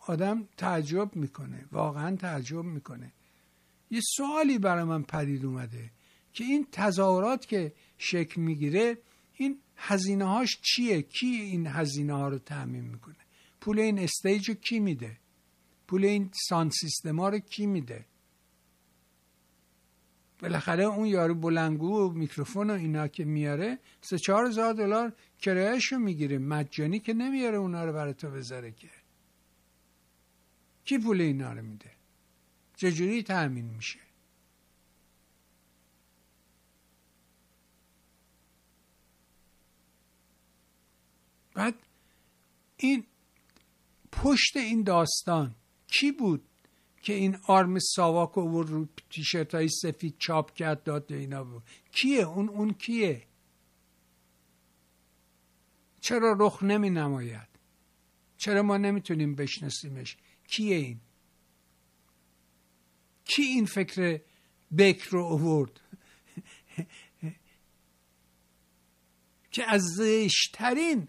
آدم تعجب میکنه، واقعا تعجب میکنه. یه سوالی برای من پدید اومده که این تظاهرات که شکل میگیره این هزینه هاش چیه؟ کی این هزینه ها رو تامین میکنه؟ پول این استیج رو کی میده؟ پول این ساند سیستم ها رو کی میده؟ بالاخره اون یارو بلنگو و میکروفون و اینا که میاره 3-4 هزار دلار کرایه‌شو میگیره، مجانی که نمیاره اونا رو برای تو بذاره که. کی پول اینا رو میده؟ چجوری تأمین میشه؟ بعد این پشت این داستان کی بود که این آرم ساواک رو رو تیشرت های سفید چاپ کرد داد به اینا بود؟ کیه اون کیه؟ چرا رخ نمی نماید؟ چرا ما نمیتونیم بشناسیمش؟ کیه این؟ کی این فکر بکر رو آورد که از زشترین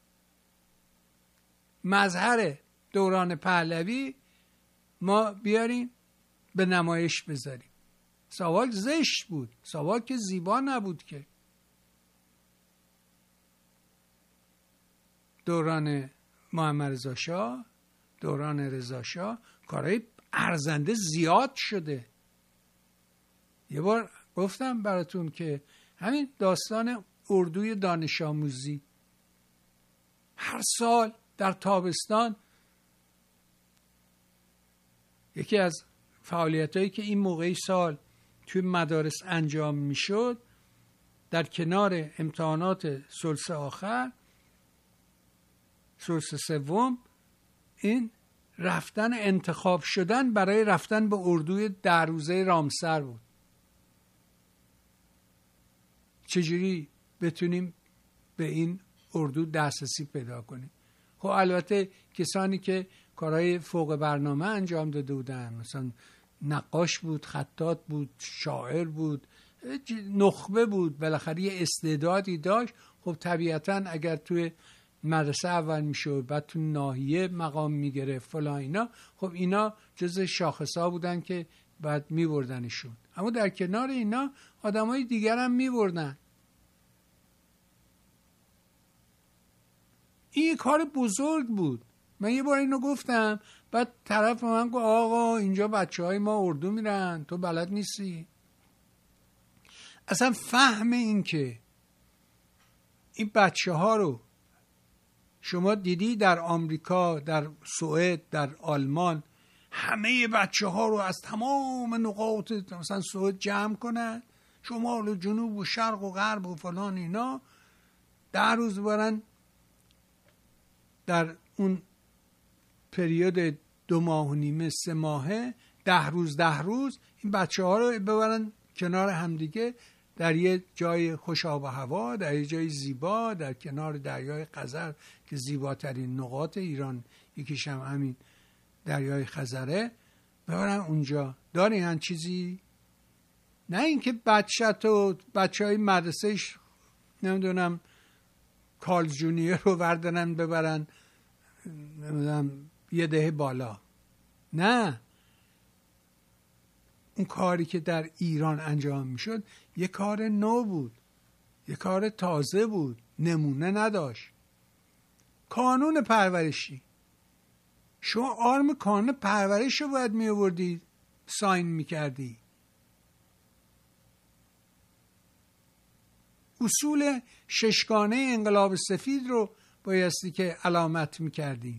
مظهر دوران پهلوی ما بیاریم به نمایش بذاریم؟ ساواک زشت بود، ساواک که زیبا نبود که. دوران محمد رضا شاه، دوران رضا شاه کارهای ارزنده زیاد شده. یه بار گفتم براتون که همین داستان اردوی دانش آموزی، هر سال در تابستان یکی از فعالیتایی که این موقعی سال توی مدارس انجام میشد، در کنار امتحانات ثلث آخر، ثلث سوم، این رفتن انتخاب شدن برای رفتن به اردوی 10 روزه رامسر بود. چجوری بتونیم به این اردو دسترسی پیدا کنیم؟ خب البته کسانی که کارهای فوق برنامه انجام داده بودن، مثلا نقاش بود، خطاط بود، شاعر بود، نخبه بود، بالاخره یه استعدادی داشت. خب طبیعتا اگر توی مدرسه اول میشد، بعد تو ناحیه مقام میگرفت فلان اینا، خب اینا جز شاخصا بودن که بعد میبردنشون. اما در کنار اینا آدمای دیگر هم میبردن. این کار بزرگ بود. من یه بار اینو گفتم، بعد طرف من گفت آقا اینجا بچه‌های ما اردو میرن، تو بلد نیستی. اصلا فهم این که این بچه‌ها رو شما دیدی در آمریکا، در سوئد، در آلمان، همه بچه‌ها رو از تمام نقاط مثلا سوئد جمع کنن، شمال و جنوب و شرق و غرب و فلان اینا، 10 روز برن در اون پریود 2 ماه و نیمه 3 ماهه، 10 روز این بچه‌ها رو ببرن کنار همدیگه در یه جای خوش آب و هوا، در یه جای زیبا، در کنار دریای خزر که زیباترین نقاط ایران یکیش هم همین دریای خزره، ببرن اونجا. داری هم چیزی؟ نه اینکه بچه‌های مدرسهش نمیدونم کارل جونیور رو بردارن ببرن نمیدونم یه دهه بالا. نه، اون کاری که در ایران انجام میشد یه کار نو بود، یه کار تازه بود، نمونه نداشت. کانون پرورشی، شما آرم کانون پرورش رو باید می آوردی ساین میکردی. اصول 6گانه انقلاب سفید رو بایستی که علامت میکردی.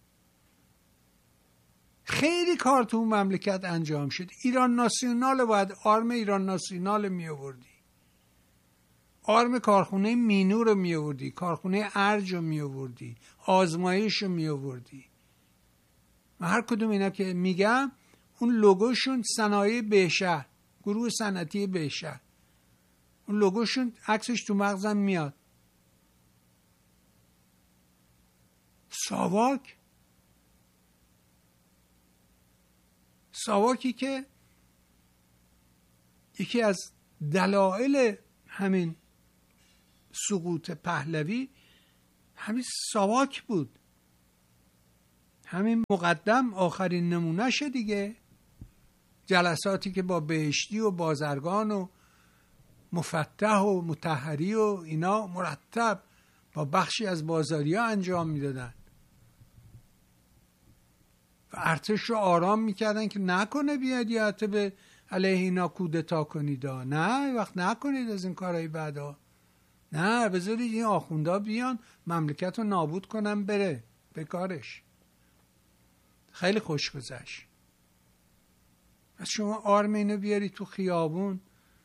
خیلی کار تو اون مملکت انجام شد. ایران ناسیونال باید آرم ایران ناسیونال می آوردی، آرم کارخونه مینو رو می آوردی، کارخونه ارج رو می آوردی، آزمایش رو می آوردی. و هر کدوم اینا که میگم اون لوگوشون صنایع بهشهر، گروه صنعتی بهشهر، اون لوگوشون عکسش تو مغزم میاد. ساواکی که یکی از دلایل همین سقوط پهلوی همین ساواک بود. همین مقدم آخرین نمونهشه دیگه. جلساتی که با بهشتی و بازرگان و مفتح و مطهری و اینا مرتب با بخشی از بازاریا انجام میدادن و ارتش رو آرام میکردن که نکنه بیاد یا حتی به علیه اینا کودتا کنید. نه وقت نکنید از این کارهای بعدا. نه بذارید این آخوندا بیان مملکت رو نابود کنن بره به کارش. خیلی خوش گذشت. از شما آرم اینو بیاری تو خیابون،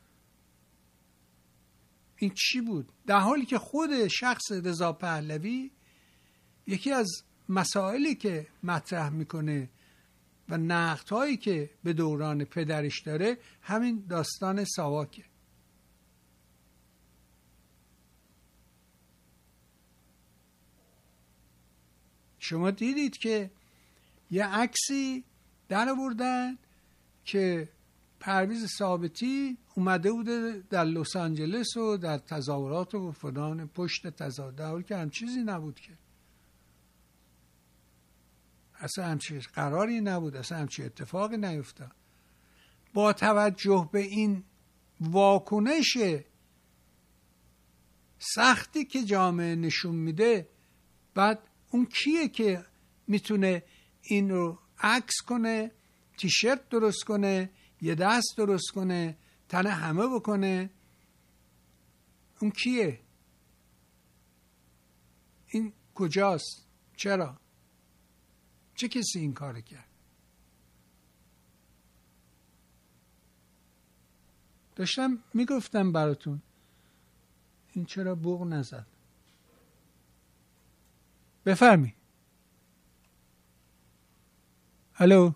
این چی بود؟ در حالی که خود شخص رضا پهلوی یکی از مسائلی که مطرح میکنه و نقدهایی که به دوران پدرش داره همین داستان ساواکه. شما دیدید که یه عکسی در آوردن که پرویز ثابتی اومده بوده در لس آنجلس و در تظاهرات و فلان پشت تظاهرات، در حالی که هم چیزی نبود، که اصلا همچین قراری نبود، اصلا همچین اتفاقی نیفتاد. با توجه به این واکنش سختی که جامعه نشون میده، بعد اون کیه که میتونه این رو عکس کنه، تیشرت درست کنه، یه دست درست کنه، تن همه بکنه؟ اون کیه؟ این کجاست؟ چرا؟ چه کسی این کار کرد؟ داشتم میگفتم براتون این چرا بوق نزد. بفرمی. الو،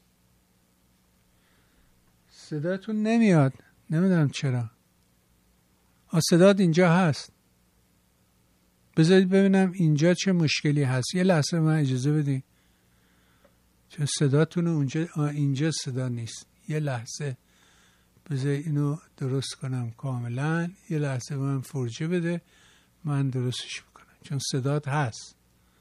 صداتون نمیاد، نمیدونم چرا. صدات اینجا هست. بذارید ببینم اینجا چه مشکلی هست. یه لحظه من اجازه بدین، چون صداتون اونجا اینجا صدا نیست. یه لحظه بذارید اینو درست کنم کاملا. یه لحظه من فرجه بده من درستش بکنم، چون صدات هست.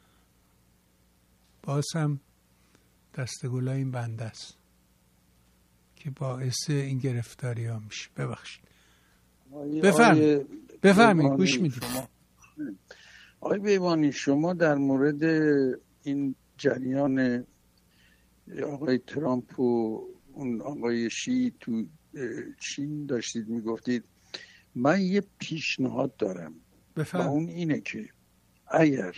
باز هم دستگلای این بنده است که باعث این گرفتاری ها میشه. ببخشید. بفرمایید گوش میدید. آقای بیبانی، شما در مورد این جریان آقای ترامپ و اون آقای شی تو چین داشتید میگفتید. من یه پیشنهاد دارم و اون اینه که اگر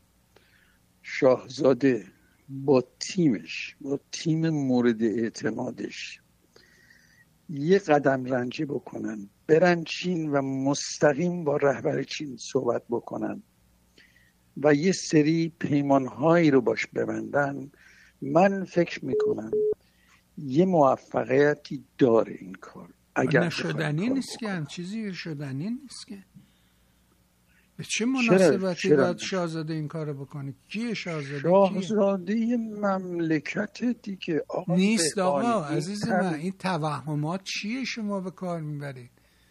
شاهزاده با تیمش، با تیم مورد اعتمادش یه قدم رنجه بکنن، برن چین و مستقیم با رهبر چین صحبت بکنن و یه سری پیمانهایی رو باش ببندن، من فکر میکنم یه موفقیتی داره این کار. اگر شدنی نیست که هم چیزی شدنی نیست که. به چه مناسبتی باید شاهزاده این کارو بکنه؟ کیه شاهزاده؟ شاهزاده یه مملکت دیگه نیست آقا عزیز من. این توهمات چیه شما به کار میبرید؟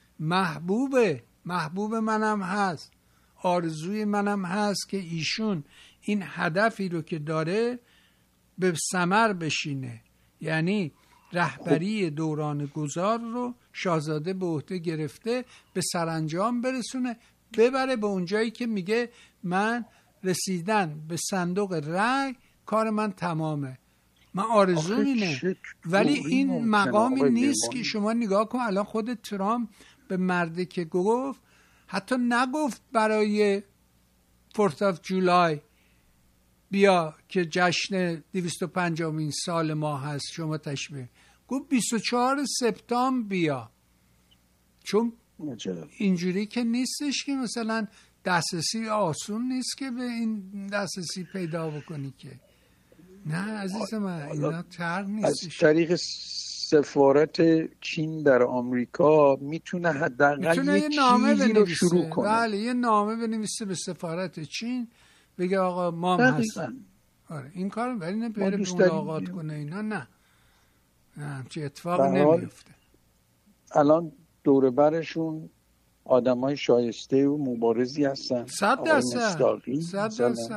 محبوب منم هست، آرزوی منم هست که ایشون این هدفی رو که داره به ثمر بشینه، یعنی رهبری دوران گذار رو شاهزاده به عهده گرفته به سرانجام برسونه، ببره به اونجایی که میگه من رسیدن به صندوق رای کار من تمامه. من آرزو اینه. ولی این مقامی نیست که شما نگاه کن الان خود ترامپ به مرده که گفت، حتی نگفت برای 4 جولای بیا که جشن 250مین سال ما هست شما تشبیه، گفت 24 سپتامبر بیا. چون اینجوری که نیستش که مثلا دسترسی آسون نیست که به این دسترسی پیدا بکنی که. نه عزیز من، اینا طرح نیستش. از طریق سفارت چین در آمریکا میتونه حداقل یه چیزی رو شروع کنه. بله، یه نامه بنویسه به سفارت چین بگه آقا ما هم هستن. آره این کار، ولی نه بره ملاقات کنه اینا. نه چه اتفاقی نمیفته. الان دور برشون آدمای شایسته و مبارزی هستن. 100%.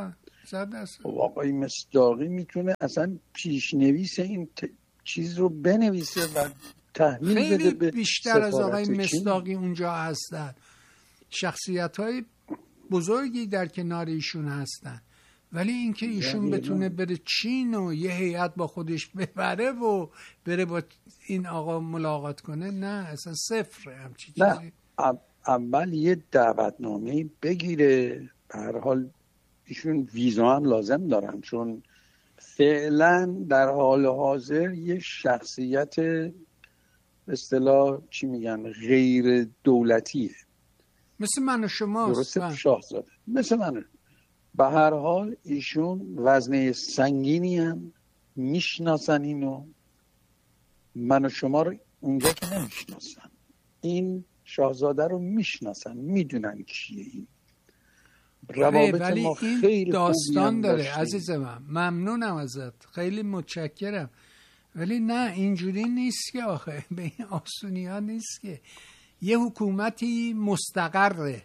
آقای مصداقی میتونه اصلا پیشنویس این چیز رو بنویسه و تحمیل بده به بیشتر از آقای چین. مصداقی اونجا هستن، شخصیت‌های بزرگی در کنار ایشون هستن، ولی اینکه ایشون بتونه بره چین و یه هیئت با خودش ببره و بره با این آقا ملاقات کنه، نه اصلا صفر همچین چیزی. اول یه دعوتنامه بگیره، به هر حال ایشون ویزا هم لازم دارن چون فعلا در حال حاضر یه شخصیت به اصطلاح چی میگن غیر دولتیه، مثل من و شماست. درسته شاهزاده مثل من. به هر حال ایشون وزنه سنگینی هم میشناسن، اینو من و شما رو اونجا که نمیشناسن، این شاهزاده رو میشناسن، میدونن کیه این. روابط ولی ما این خیلی داستان داره داشتیم. عزیز من، ممنونم ازت، خیلی متشکرم. ولی نه اینجوری نیست که آخه به این آسونی ها نیست که یه حکومتی مستقره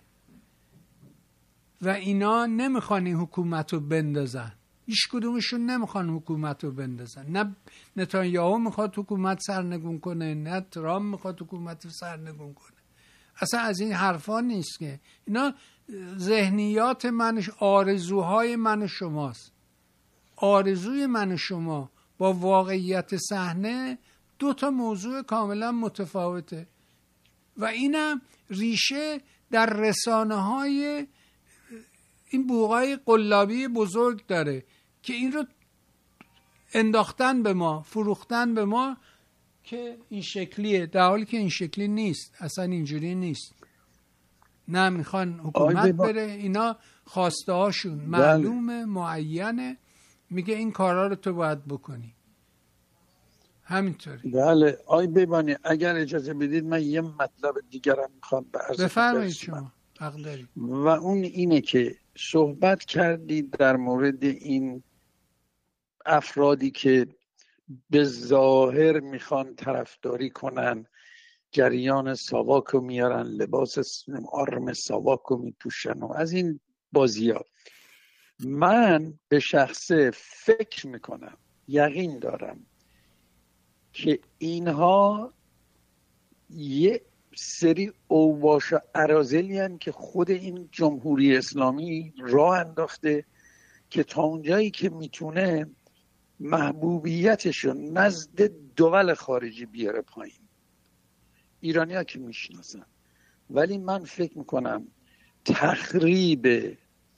و اینا نمیخوان این حکومت رو بندازن، هیچ کدومشون نمیخوان حکومت رو بندازن. نه نتانیاهو میخواد حکومت سرنگون کنه، نه ترامپ میخواد حکومت رو سرنگون کنه. اصلا از این حرفا نیست که اینا ذهنیات من، آرزوهای من و شماست. آرزوی من و شما با واقعیت صحنه دو تا موضوع کاملا متفاوته و اینم ریشه در رسانه های این بوقای قلابی بزرگ داره که این رو انداختن به ما، فروختن به ما که این شکلیه، در حالی که این شکلی نیست، اصلا اینجوری نیست. نه میخوان حکومت بره، اینا خواسته هاشون معلومه، معینه، میگه این کارا رو تو باید بکنی. همینطوری. بله آی بیبانی اگر اجازه بدید من یه مطلب دیگرم میخوام به عرض بفرمایید شما حق دارید. و اون اینه که صحبت کردید در مورد این افرادی که به ظاهر میخوان طرفداری کنن، جریان ساواکو میارن، لباس آرم ساواکو میپوشن و از این بازی ها. من به شخصه فکر میکنم، یقین دارم که اینها یه سری اوباش و اراذلی هستند که خود این جمهوری اسلامی راه انداخته که تا اونجایی که میتونه محبوبیتشو نزد دول خارجی بیاره پایین. ایرانی ها که میشناسن، ولی من فکر میکنم تخریب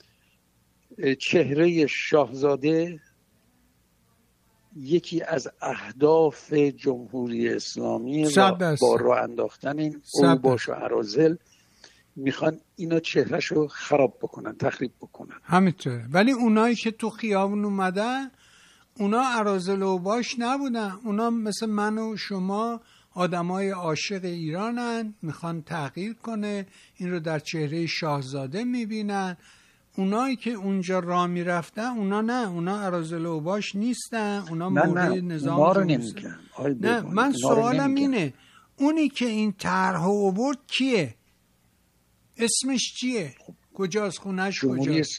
چهره شاهزاده یکی از اهداف جمهوری اسلامی با راه انداختن این اوباش و اراذل میخوان اینا چهرهشو خراب بکنن، تخریب بکنن. همینطوره. ولی اونایی که تو خیابون اومدن اونا اراذل و اوباش نبودن، اونا مثل من و شما آدمای عاشق ایرانن، میخوان تغییر کنه، این رو در چهره شاهزاده میبینن. اونایی که اونجا راه میرفتن اونا نه، اونا اراذل و اوباش نیستن، اونا موضوع نظام رو نمیگن. نه من سوالم اینه اونی که این طرح آورد کیه؟ اسمش چیه؟ کجاست؟ خونه‌اش کجاست؟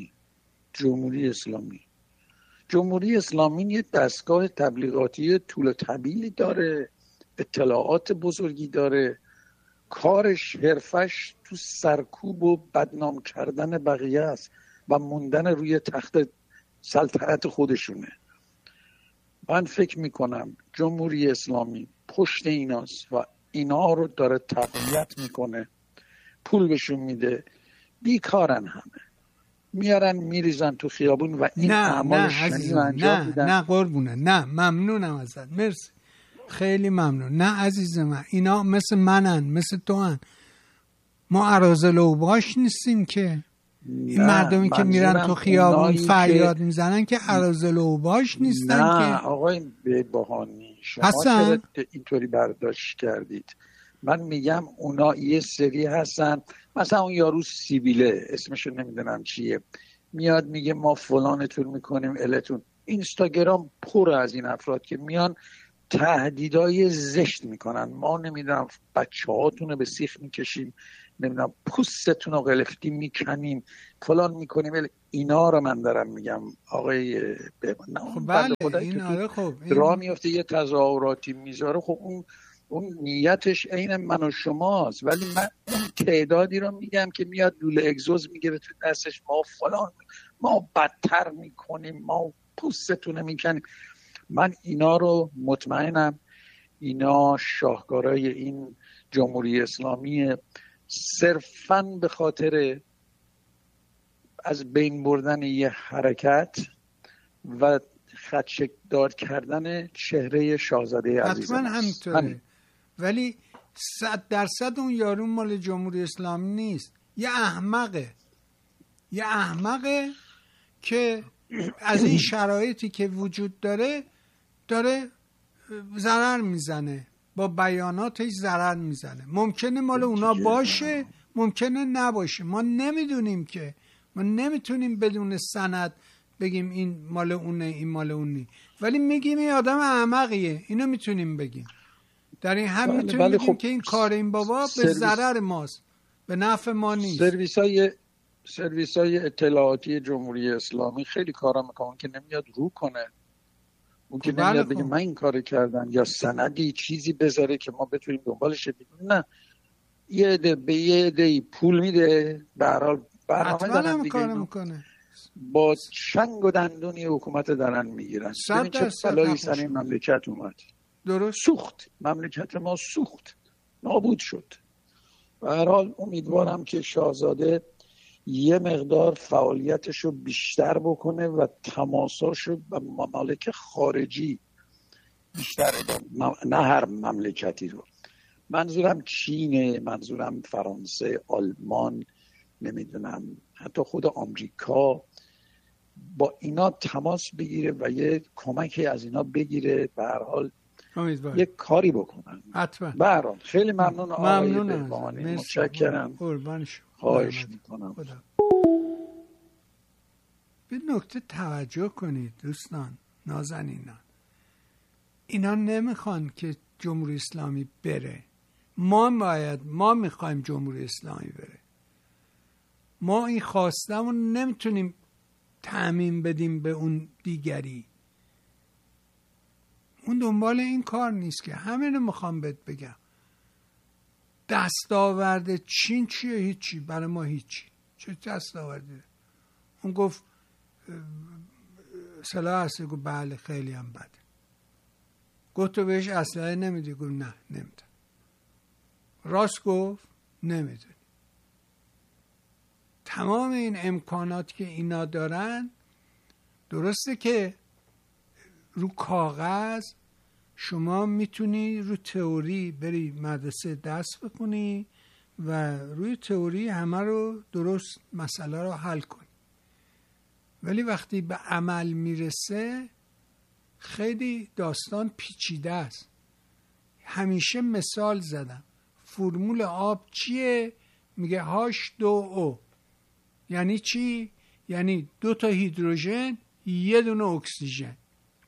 جمهوری اسلامی یه دستگاه تبلیغاتی طول طویلی داره، اطلاعات بزرگی داره، کارش حرفش تو سرکوب و بدنام کردن بقیه است و موندن روی تخت سلطنت خودشونه. من فکر میکنم جمهوری اسلامی پشت ایناست و اینا رو داره تقویت میکنه، پول بهشون میده، بیکارن همه، میارن میریزن تو خیابون و این اعمال شنیع انجام میدن. نه قربونه، نه ممنونم ازت، مرسی، خیلی ممنون. نه عزیز من، اینا مثل منن، مثل تو هن. ما اراذل و اوباش نیستیم که. این مردمی که میرن تو خیابون فریاد میزنن که اراذل و اوباش نیستن. نه که آقای بهبهانی شما چرا اینطوری برداشت کردید؟ من میگم اونا یه سری هستن، مثلا اون یارو سیبیله اسمشو نمیدونم چیه، میاد میگه ما فلانتون میکنیم التون. اینستاگرام پر از این افراد که میان تهدیدای زشت میکنن، ما نمیدونم بچه هاتون رو به سیخ میکشیم، نمیدونم پوستتون رو قلفتی میکنیم فلان میکنیم. اینا رو من دارم میگم آقای بهبان. خب بله این آره خب راه میفته یه تظاهراتی میذاره، خب اون نیتش عین من و شماست، ولی من تعدادی رو میگم که میاد لوله اگزوز میگیره تو دستش، ما فلان ما بدتر میکنیم، ما پوستتون میکنیم. من اینا رو مطمئنم اینا شاهکارای این جمهوری اسلامی صرفاً به خاطر از بین بردن یه حرکت و خدشه‌دار کردن چهره شاهزاده عزیز حتما همینطوره، ولی 100% اون یارو مال جمهوری اسلامی نیست، یه احمقه که از این شرایطی که وجود داره ضرر میزنه، با بیاناتش ضرر میزنه. ممکنه مال اونا باشه، ممکنه نباشه، ما نمیدونیم که، ما نمیتونیم بدون سند بگیم این مال اونه این مال اونه، ولی میگیم این آدم احمقیه، اینو میتونیم بگیم. در این هم میتونیم بگیم خب که این کار این بابا به ضرر ماست، به نفع ما نیست. سرویس های اطلاعاتی جمهوری اسلامی خیلی کارا میکنن که نمیاد رو کنه، اون که نمیاد بگه من این کار کردم یا سندی چیزی بذاره که ما بتونیم دنبالش بگیم. نه، یه عده به یه عده پول میده، به هر حال برنامه دارن میکنه، با چنگ و دندونی حکومت دارن میگیرن. ببین چه بلایی سر این مملکت اومد. درست سوخت، مملکت ما سوخت، نابود شد. به هر حال امیدوارم که شاهزاده یه مقدار فعالیتش رو بیشتر بکنه و تماساش رو به ممالک خارجی بیشتر، نه هر مملکتی رو، منظورم چینه، منظورم فرانسه، آلمان، نمیدونم حتی خود آمریکا، با اینا تماس بگیره و یه کمکی از اینا بگیره، به هر حال یه کاری بکنن. حتما. به هر حال خیلی ممنون آقای بهبانی، متشکرم، خواهش میکنم. به نکته توجه کنید دوستان نازنینان، اینا نمیخوان که جمهوری اسلامی بره، ما میخوایم جمهوری اسلامی بره. ما این خواستمون نمیتونیم تعمیم بدیم به اون دیگری، اون دنبال این کار نیست که. همینو میخوام بهت بگم، دستاورد چین چیه؟ هیچی، برای ما هیچی. چه دستاوردی؟ اون گفت سلاح هستی، گفت بله خیلی هم بده. گفت تو بهش اسلحه نمیدی؟ گفت نه نمیدم. راست گفت نمیدونی. تمام این امکانات که اینا دارن، درسته که رو کاغذ شما میتونی رو تئوری بری مدرسه دست بکنی و روی تئوری همه رو درست مسئله رو حل کنی، ولی وقتی به عمل میرسه خیلی داستان پیچیده است. همیشه مثال زدم، فرمول آب چیه؟ میگه H2O. یعنی چی؟ یعنی 2 تا هیدروژن 1 دونه اکسیژن.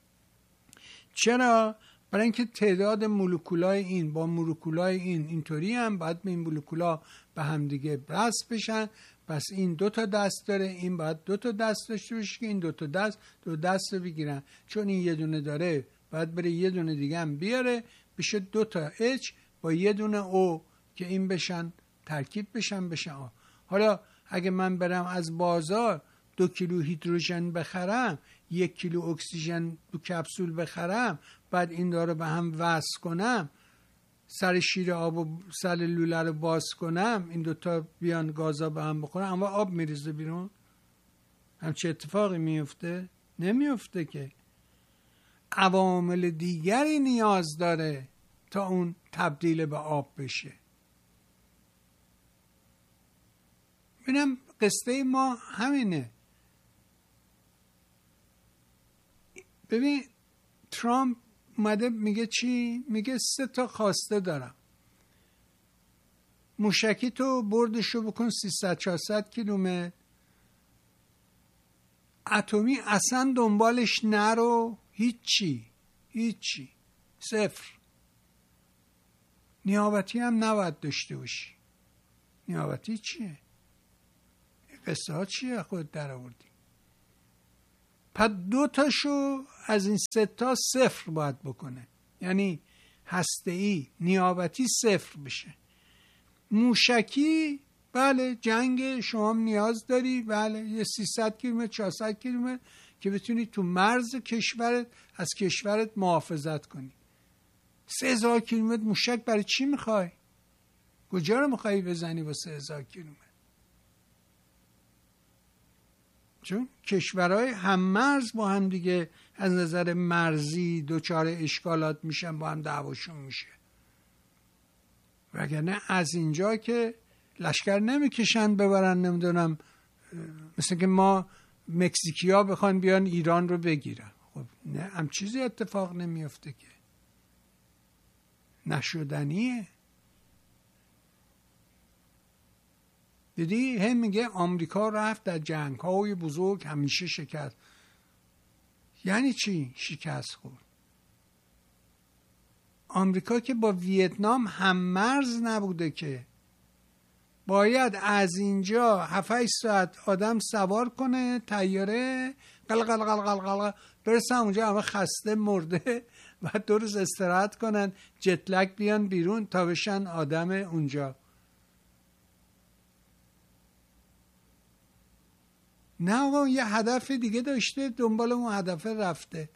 چرا؟ برای اینکه تعداد مولکولای این با مولکولای اینطوری هم باید این مولکولا به هم دیگه وصل بشن. پس این 2 تا دست داره، این باید 2 تا دست داشته باشه که این 2 تا دست رو بگیرن. چون این 1 دونه داره باید بره 1 دونه دیگه هم بیاره، بشه 2 تا H با 1 دونه O که این بشن ترکیب بشن آ. حالا اگه من برم از بازار 2 کیلو هیدروژن بخرم، 1 کیلو اکسیژن تو کپسول بخرم، بعد این داره به هم وصل کنم، سر شیر آب و سر لوله رو باز کنم، این 2 تا بیان گازا به هم بخورن، اما آب میریزه بیرون. همچه اتفاقی میفته؟ نمیفته که. عوامل دیگری نیاز داره تا اون تبدیل به آب بشه. ببینم قصه ما همینه. ببین ترامپ اومده میگه چی؟ میگه 3 تا خواسته دارم. موشکی تو بردشو بکن 300-400 کیلومتر، اتمی اصلا دنبالش نرو، هیچی 0. نیابتی هم نباید داشته باشی، نیابتی چیه؟ قصه ها چیه خود در آوردی؟ پس 2 تاشو از این 3 تا 0 باید بکنه، یعنی هسته‌ای نیابتی 0 بشه. موشکی بله جنگ شما نیاز داری، بله یه 300 کیلومتر 400 کیلومتر که بتونی تو مرز کشورت از کشورت محافظت کنی. 3000 کیلومتر موشک برای چی میخوای؟ کجا رو میخوای بزنی با 3000 کیلومتر؟ چون کشورهای هم مرز با هم دیگه از نظر مرزی دچار اشکالات میشن، با هم دعواشون میشه. وگرنه از اینجا که لشکر نمیکشن ببرن، نمیدونم مثل که ما مکزیکیا بخوان بیان ایران رو بگیرن. خب نه، هم چیزی اتفاق نمیفته که، نشدنیه. دیدی هم میگه آمریکا رفت در جنگ‌های بزرگ همیشه شکست. یعنی چی شکست خورد؟ آمریکا که با ویتنام هم مرز نبوده که، باید از اینجا 7-8 ساعت آدم سوار کنه طیاره قلقل برسن اونجا همه خسته مرده و 2 روز استراحت کنن، جتلک بیان بیرون تا بشن آدم اونجا. نه آقا یه هدف دیگه داشته، دنبال اون هدف رفته.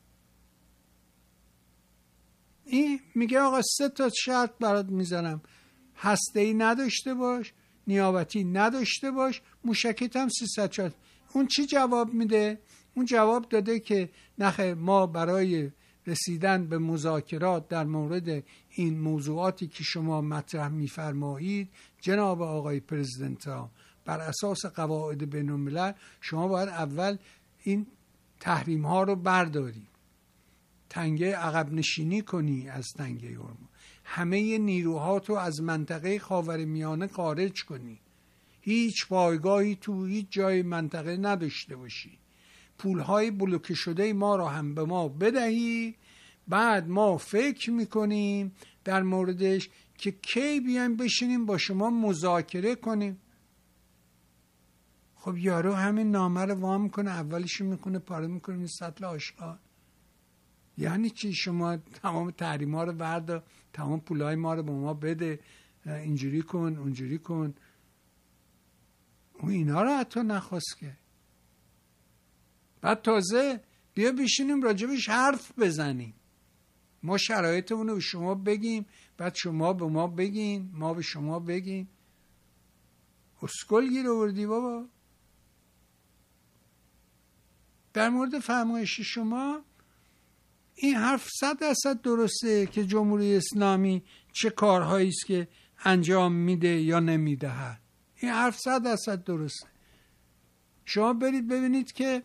این میگه آقا 3 تا شرط برات میذارم، هسته‌ای نداشته باش، نیابتی نداشته باش، موشکت هم 300. اون چی جواب میده؟ اون جواب داده که نخیر، ما برای رسیدن به مذاکرات در مورد این موضوعاتی که شما مطرح میفرمایید جناب آقای پرزیدنت ها، بر اساس قواعد بین الملل شما باید اول این تحریم ها رو برداری، تنگه عقب نشینی کنی از تنگه هرمز، همه نیروهاتو از منطقه خاورمیانه خارج کنی، هیچ پایگاهی تو هیچ جای منطقه نداشته باشی، پولهای بلوکه شده ما را هم به ما بدهی، بعد ما فکر میکنیم در موردش که کی بیایم بشینیم با شما مذاکره کنیم. خب یارو همین نامه رو وام کنه، اولش میکنه پاره میکنه این سطل آشغال. یعنی چی؟ شما تمام تحریم ها رو بردار، تمام پولای ما رو به ما بده، اینجوری کن اونجوری کن. اون اینا رو حتی نخواست که. بعد تازه بیا بشینیم راجبش حرف بزنیم، ما شرایطمون رو به شما بگیم، بعد شما به ما بگین، ما به شما بگیم. اسکل گیر آوردی بابا. در مورد فرمایش شما این حرف 100% درسته که جمهوری اسلامی چه کارهایی است که انجام میده یا نمیده. این حرف 100% درسته. شما برید ببینید که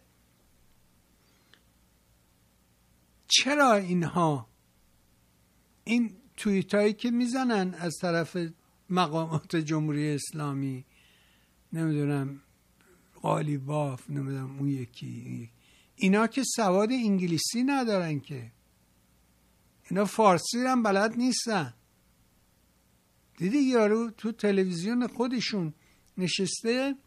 چرا اینها این توییت هایی که میزنن از طرف مقامات جمهوری اسلامی، نمیدونم قالیباف، نمیدونم اون یکی، اینا که سواد انگلیسی ندارن که، اینا فارسی هم بلد نیستن. دیدی یارو تو تلویزیون خودشون نشسته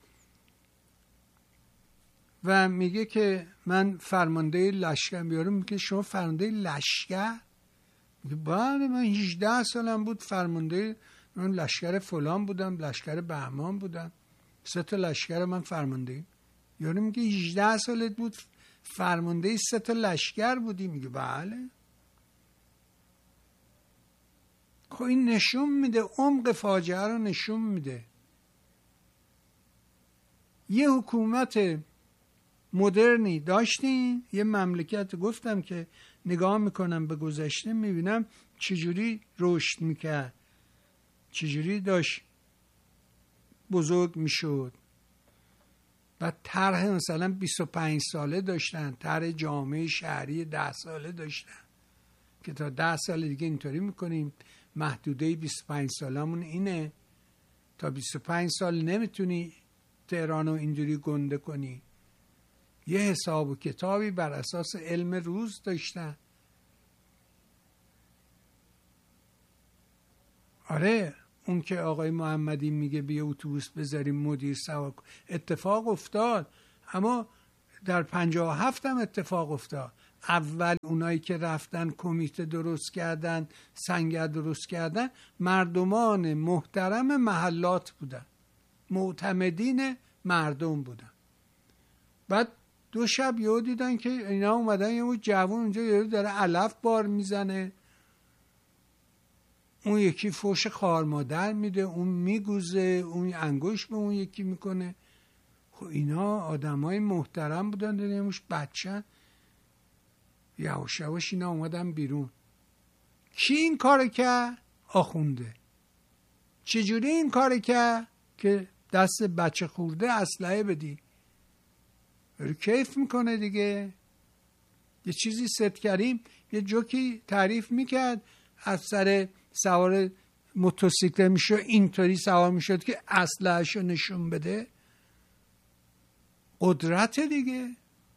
و میگه که من فرمانده لشکر. یارو میگه شما فرمانده لشکر؟ میگه بله من 18 سالم بود فرمانده من لشکر فلان بودم، لشکر بهمان بودم، 3 تا لشکر من فرمانده. یارو میگه 18 سالت بود فرمانده 3 تا لشکر بودی؟ میگه بله. خب این نشون میده، عمق فاجعه رو نشون میده. یه حکومت مدرنی داشتیم، یه مملکت، گفتم که نگاه میکنم به گذشته میبینم چجوری رشد میکرد، چجوری داشت بزرگ میشد. و طرح مثلا 25 ساله داشتن، طرح جامعه شهری 10 ساله داشتن که تا 10 سال دیگه اینطوری میکنیم، محدوده 25 سالمون اینه، تا 25 سال نمیتونی تهرانو اینجوری گنده کنی. یه حساب و کتابی بر اساس علم روز داشتن. آره اون که آقای محمدی میگه بیا اتوبوس بذاریم مدیر سوار کن، اتفاق افتاد. اما در 57 هم اتفاق افتاد. اول اونایی که رفتن کمیته درست کردن، سنگر درست کردن، مردمان محترم محلات بودن، معتمدین مردم بودن. بعد 2 شب یهو دیدن که اینا اومدن، یه جوون اونجا یهو داره علف بار میزنه، اون یکی فوش خوار مادر میده، اون میگوزه، اون انگشت به اون یکی میکنه. خب اینا آدمای محترم بودن، دیدیمش بچه. یواش یواش اینا اومدن بیرون. کی این کار کرد؟ آخونده. چجوری این کار کرد؟ که دست بچه خورده اسلحه بدی، رو کیف میکنه دیگه. یه چیزی ست کریم یه جوکی تعریف میکرد، افسر سوار موتورسیکلت میشه اینطوری سوار میشد که اسلحه‌شو نشون بده. قدرت دیگه.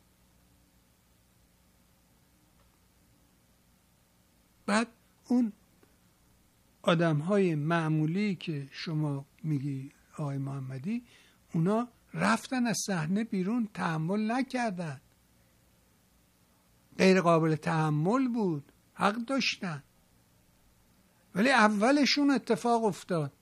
بعد اون آدم‌های معمولی که شما میگی آقای محمدی، اونا رفتن از صحنه بیرون، تحمل نکردن، غیر قابل تحمل بود، حق داشتن. ولی اولشون اتفاق افتاد.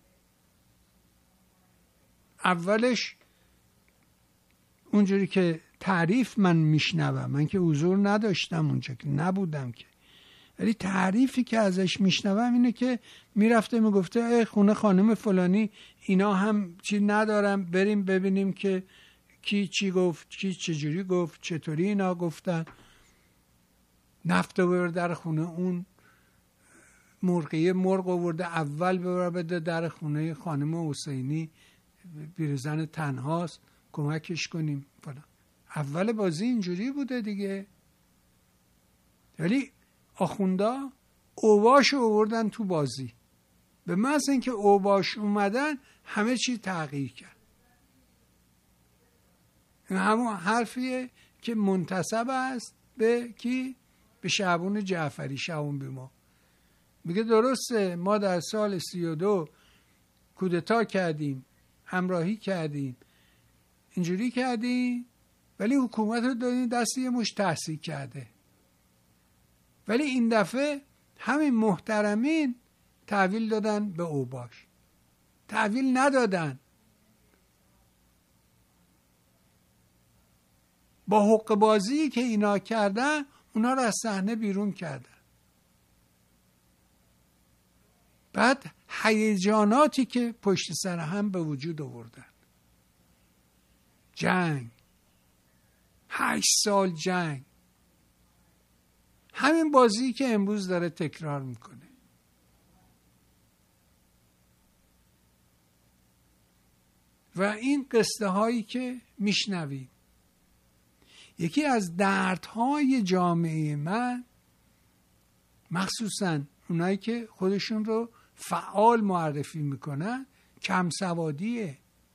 اولش اونجوری که تعریف من میشنوم، من که حضور نداشتم اونجا، که نبودم که، ولی تعریفی که ازش میشنوم اینه که میرفته میگفته ای خونه خانم فلانی اینا هم چی ندارم، بریم ببینیم که کی چی گفت، کی چجوری گفت، چطوری اینا گفتن. نفت آورد در خونه اون، مرغ آورده اول ببره در خونه خانم حسینی، بیرزن تنهاست، کمکش کنیم فلان. اول بازی اینجوری بوده دیگه. ولی آخوندا اوباش آوردن تو بازی. به محض اینکه اوباش اومدن همه چی تغییر کرد. این همون حرفیه که منتسب است به کی؟ به شعبان جعفری، شعبان بیما. میگه درسته ما در سال 32 کودتا کردیم، همراهی کردیم، اینجوری کردیم، ولی حکومت رو دادیم دست یه مش تحصیل کرده. ولی این دفعه همین محترمین تحویل دادن به اوباش، تحویل ندادن. با حق بازی که اینا کردن اونا رو از صحنه بیرون کردن. بعد هیجاناتی که پشت سر هم به وجود آوردن، جنگ، 8 سال جنگ، همین بازی که امروز داره تکرار میکنه. و این قصه هایی که میشنوید، یکی از دردهای جامعه من، مخصوصا اونایی که خودشون رو فعال معرفی میکنن، کم سوادیه،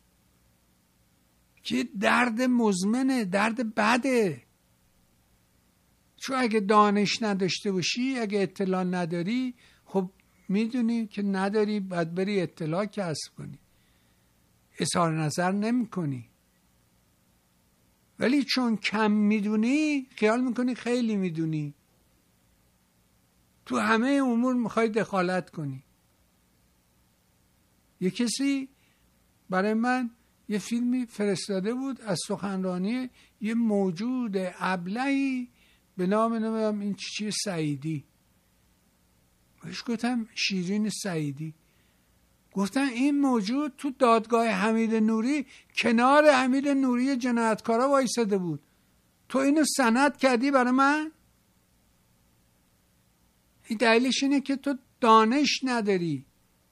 که درد مزمنه، درد بده. چون اگه دانش نداشته باشی، اگه اطلاع نداری، خب میدونی که نداری، باید بری اطلاع کسب کنی، اظهار نظر نمی کنی. ولی چون کم میدونی خیال میکنی خیلی میدونی، تو همه امور میخوای دخالت کنی. یه کسی برای من یه فیلمی فرستاده بود از سخنرانی یه موجود ابلهی به نام نمیدونم این چی سعیدی. بهش گفتم شیرین سعیدی. گفتم این موجود تو دادگاه حمید نوری کنار حمید نوری جنایتکارا وایساده بود، تو اینو سند کردی برای من؟ این دلیلش اینه که تو دانش نداری،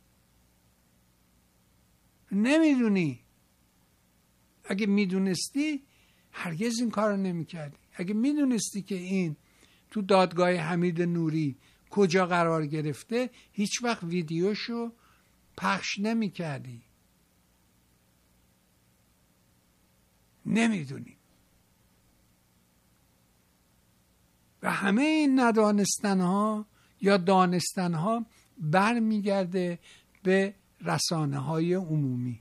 نمیدونی. اگه میدونستی هرگز این کار رو نمی کردی. اگه میدونستی که این تو دادگاه حمید نوری کجا قرار گرفته، هیچ وقت ویدیوشو پخش نمی کردی. نمیدونی. و همه این ندانستنها یا دانستنها برمیگرده به رسانه‌های عمومی.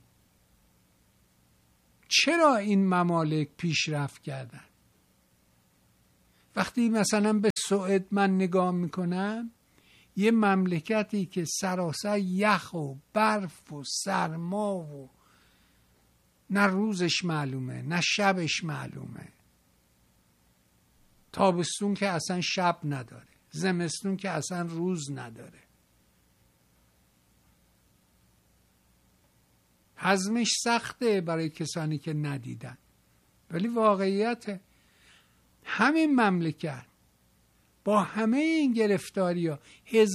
چرا این ممالک پیشرفت کردن؟ وقتی مثلا به سوئد من نگاه میکنم، یه مملکتی که سراسر یخ و برف و سرما و نه روزش معلومه نه شبش معلومه، تابستون که اصلا شب نداره، زمستون که اصلا روز نداره، هضمش سخته برای کسانی که ندیدن، ولی واقعیت همین مملکت با همه این گرفتاری ها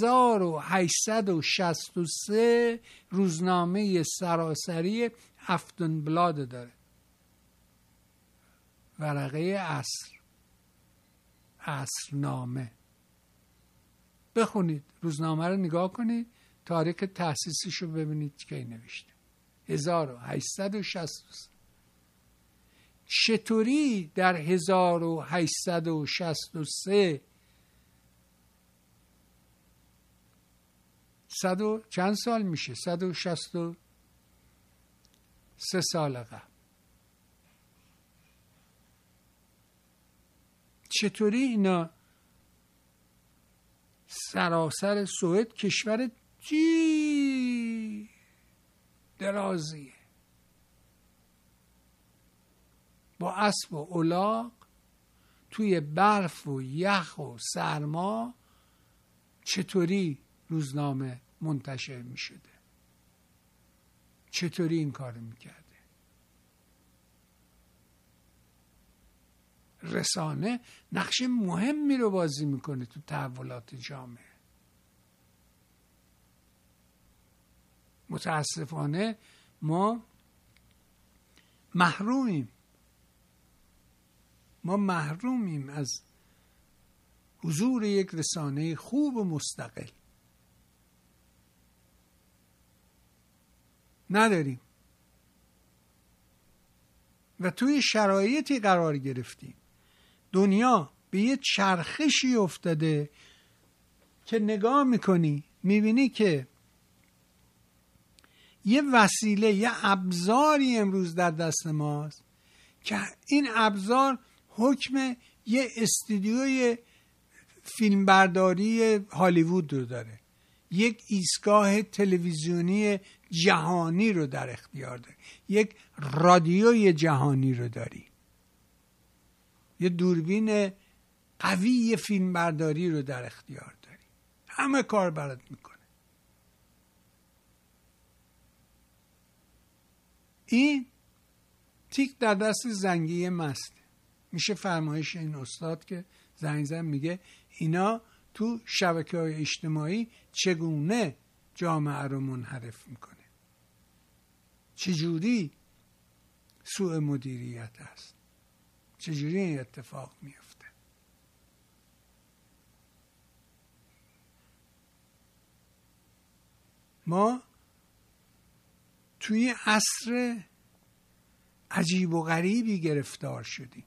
1863 روزنامه سراسری افتنبلاد داره، ورقه عصرنامه. بخونید روزنامه رو، نگاه کنید تاریخ تأسیسش رو ببینید کی نوشته. 1863. چطوری در 1863 چند سال میشه؟ 163 سال قبل. چطوری اینا سراسر سوئد کشور درازیه با اسب و الاغ توی برف و یخ و سرما چطوری روزنامه منتشر می شده؟ چطوری این کار می کرده؟ رسانه نقش مهمی رو بازی میکنه تو تحولات جامعه. متاسفانه ما محرومیم از حضور یک رسانه خوب و مستقل. نداریم و توی شرایطی قرار گرفتیم. دنیا به یه چرخشی افتاده که نگاه میکنی میبینی که یه وسیله، یه ابزاری امروز در دست ماست که این ابزار حکم یه استودیوی فیلمبرداری هالیوود رو داره، یک ایستگاه تلویزیونی جهانی رو در اختیار داری، یک رادیوی جهانی رو داری، یه دوربین قوی فیلمبرداری رو در اختیار داری، همه کار برات میکنه. این تیک در دست زنگی مست. میشه فرمایش این استاد که زنگ زن میگه اینا تو شبکه‌های اجتماعی چگونه جامعه رو منحرف میکنه، چجوری سوء مدیریت هست، چجوری این اتفاق میفته. ما توی عصر عجیب و غریبی گرفتار شدیم.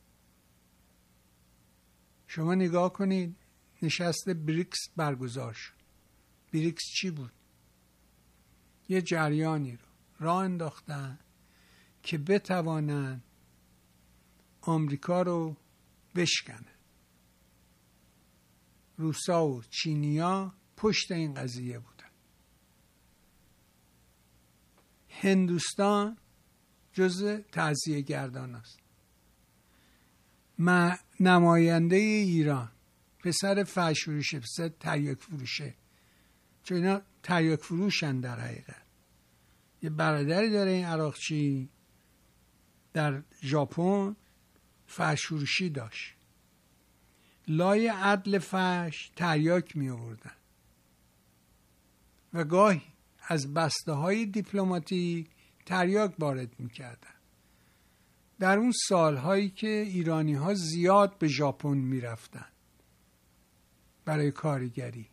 شما نگاه کنید نشست بریکس برگزار شد. بریکس چی بود؟ یه جریانی رو راه انداختن که بتوانن آمریکا رو بشکنن. روسا و چینیا پشت این قضیه بودن. هندوستان جزء تعزیه گردان است. نماینده ایران پسر فحش‌فروشه، پسر تریاک فروشه، چون اینا تریاک فروشن در حقیقت. یه برادری داره این عراقچی در ژاپن فحش‌فروشی داشت، لای عدل فحش تریاک می آوردن و گاهی از بسته های دیپلماتیک تریاک وارد می کردن. در اون سالهایی که ایرانی ها زیاد به ژاپن می رفتن برای کارگری،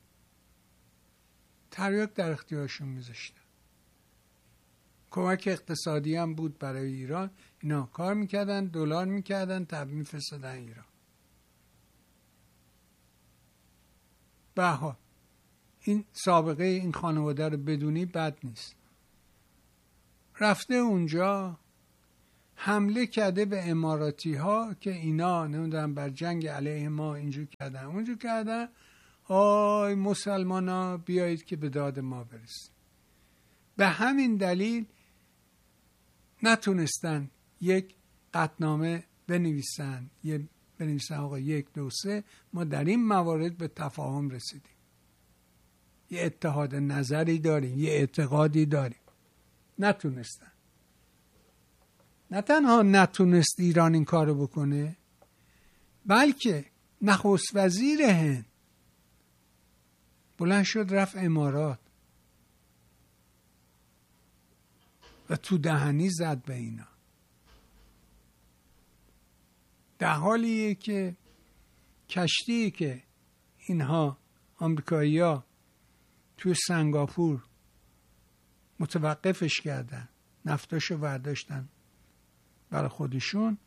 تریاک در اختیارشون می ذاشتن. کمک اقتصادی هم بود برای ایران. اینا کار میکردن، دلار میکردن، تبدیل می‌فرستادن ایران. به هر حال این سابقه این خانواده رو بدونی بد نیست. رفته اونجا حمله کرده به اماراتی ها که اینا نمیدونم بر جنگ علیه ما اینجور کردن اونجور کردن، آی مسلمان ها بیایید که به داد ما برسید. به همین دلیل نتونستن یک قطعنامه بنویسن آقا 1 2 3 ما در این موارد به تفاهم رسیدیم، یه اتحاد نظری داریم، یه اعتقادی داریم. نتونستن. نه تنها نتونست ایران این کارو بکنه، بلکه نخست وزیر هند بلند شد رفت امارات و تو دهنی زد به اینا، در حالیه که کشتی که اینها آمریکایی‌ها توی سنگاپور متوقفش کردن، نفتاشو برداشتن برای خودشون،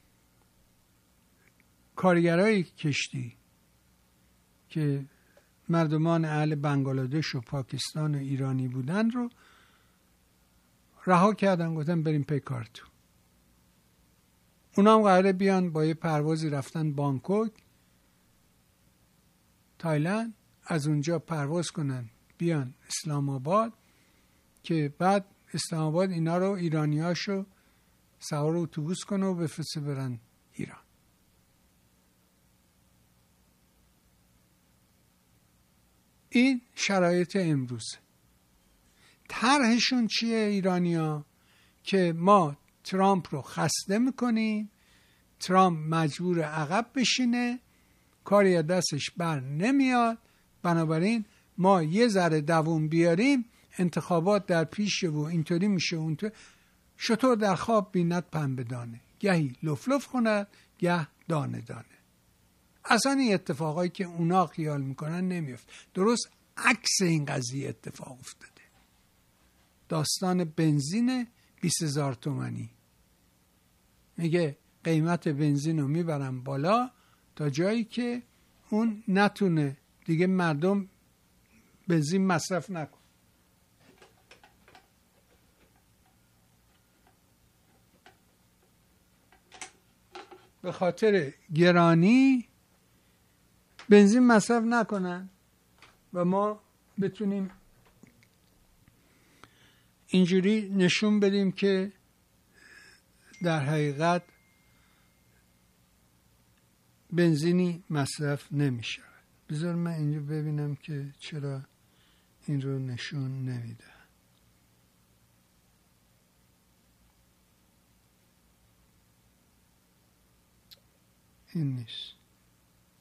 کارگرای کشتی که مردمان اهل بنگلادش و پاکستان و ایرانی بودن رو رها کردن، گفتن بریم پی کارتون. اونا هم قراره بیان با یه پروازی رفتن بانکوک تایلند، از اونجا پرواز کنن بیان اسلام آباد که بعد اسلام آباد اینا رو ایرانیاشو سوار اتوبوس کنه و بفرسته برن ایران. این شرایط امروز. طرحشون چیه ایرانیا؟ که ما ترامپ رو خسته میکنیم، ترامپ مجبور عقب بشینه، کاری از دستش بر نمیاد، بنابراین ما یه ذره دووم بیاریم، انتخابات در پیشه و اینطوری میشه اونطور. شطور در خواب بیند پنبه دانه، گهی لف لف کند گه دانه دانه. اصلا این اتفاقایی که اونا خیال میکنن نمیفت. درست عکس این قضیه اتفاق افتاده. داستان بنزین 20,000 تومانی، میگه قیمت بنزین رو میبرم بالا تا جایی که اون نتونه دیگه مردم بنزین مصرف نکن. به خاطر گرانی بنزین مصرف نکنن و ما بتونیم اینجوری نشون بدیم که در حقیقت بنزینی مصرف نمیشه. بذار من اینجا ببینم که چرا این رو نشون نمیده. این نیست.